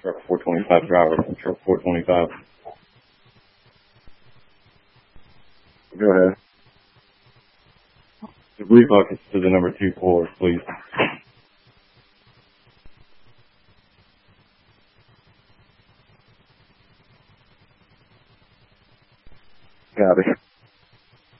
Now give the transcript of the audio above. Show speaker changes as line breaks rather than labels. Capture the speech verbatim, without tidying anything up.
truck four twenty-five driver from truck four twenty-five. Go ahead. The blue buckets to the number two floor, please. Got it.